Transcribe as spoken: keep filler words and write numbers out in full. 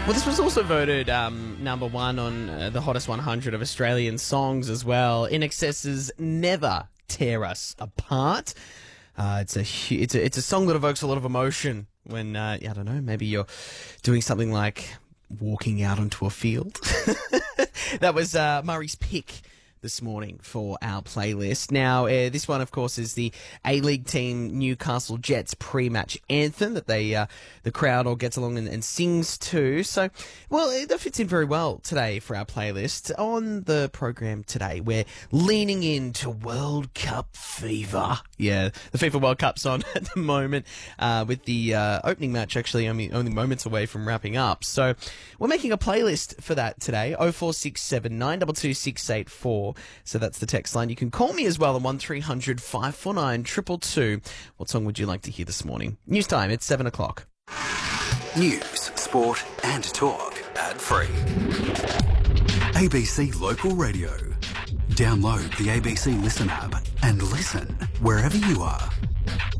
Well, this was also voted um, number one on uh, the hottest one hundred of Australian songs as well. INXS's Never Tear Us Apart. Uh, it's a hu- it's a it's a song that evokes a lot of emotion when uh, I don't know, maybe you're doing something like walking out onto a field. That was uh, Murray's pick this morning for our playlist. Now, uh, this one, of course, is the A-League team Newcastle Jets pre-match anthem that they uh, the crowd all gets along and, and sings to. So, well, it, that fits in very well today for our playlist. On the program today, we're leaning into World Cup fever. Yeah, the FIFA World Cup's on at the moment, uh, with the uh, opening match actually only, only moments away from wrapping up. So, we're making a playlist for that today. oh four six seven, nine two two, six eight four. So that's the text line. You can call me as well on one three hundred, five four nine, two two two. What song would you like to hear this morning? News time, it's seven o'clock. News, sport and talk. Ad free. A B C Local Radio. Download the A B C Listen app and listen wherever you are.